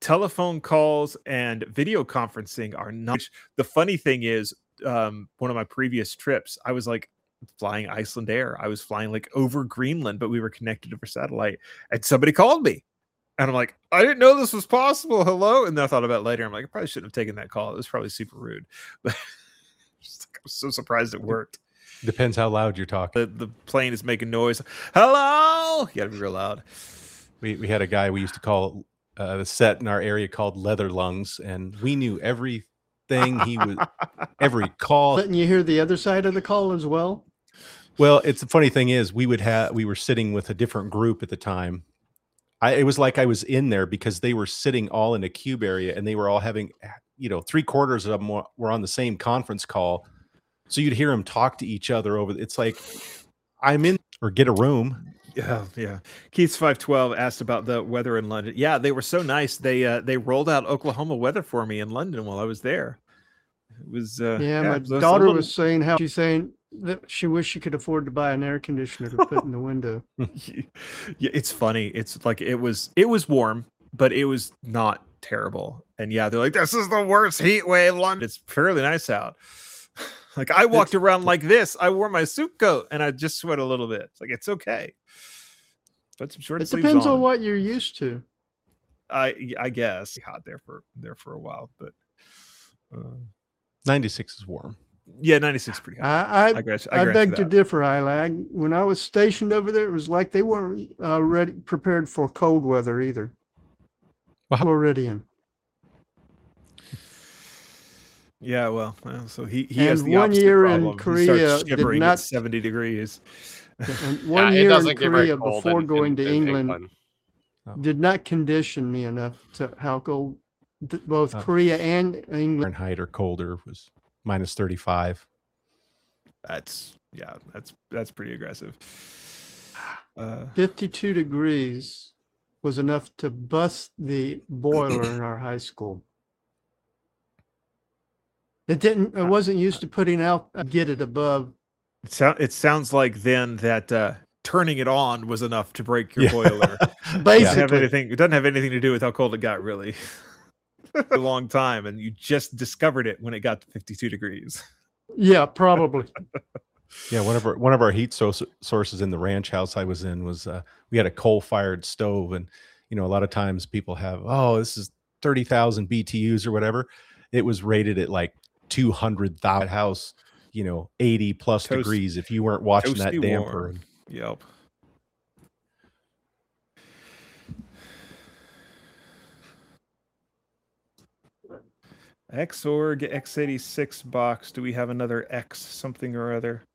telephone calls and video conferencing are not. The funny thing is, one of my previous trips, I was like flying Icelandair. I was flying like over Greenland, but we were connected over satellite, and somebody called me. And I'm like, I didn't know this was possible. Hello. And then I thought about it later. I'm like, I probably shouldn't have taken that call. It was probably super rude. But I was so surprised it worked. Depends how loud you're talking. The plane is making noise. Hello. You got to be real loud. We had a guy we used to call the set in our area called Leather Lungs, and we knew everything he was, every call. Letting you hear the other side of the call as well? Well, it's the funny thing is we were sitting with a different group at the time. It was like I was in there because they were sitting all in a cube area, and they were all having, 3/4 of them were on the same conference call. So you'd hear them talk to each other over. It's like, I'm in, or get a room. Yeah. Keith's 512 asked about the weather in London. Yeah, they were so nice. They rolled out Oklahoma weather for me in London while I was there. It was my daughter was saying how she's saying that she wished she could afford to buy an air conditioner to put in the window. Yeah, it's funny. It's like it was warm, but it was not terrible. And yeah, they're like, this is the worst heat wave. London. It's fairly nice out. Like I walked around like this. I wore my suit coat and I just sweat a little bit. It's like it's okay. Put some short sleeves on. It depends on what you're used to. I guess hot there for a while, but 96 is warm. Yeah, 96 is pretty hot. I beg to differ, Ilag. When I was stationed over there, it was like they weren't prepared for cold weather either. Floridian. Yeah, well, so he and has the 1 year problem. In Korea did not at 70 degrees. And 1 year in Korea before going to England did not condition me enough to how cold both Korea and England. Fahrenheit or colder was minus 35. That's pretty aggressive. 52 degrees was enough to bust the boiler in our high school. It wasn't used to putting out, get it above. It sounds like then that turning it on was enough to break your boiler. Basically. It doesn't have anything to do with how cold it got, really. A long time, and you just discovered it when it got to 52 degrees. Yeah, probably. Yeah, one of our heat sources in the ranch house I was in was we had a coal-fired stove, and a lot of times people have, this is 30,000 BTUs or whatever. It was rated at like 200,000 house, 80 plus degrees if you weren't watching that damper. Warm. Yep. Xorg X86 box. Do we have another X something or other?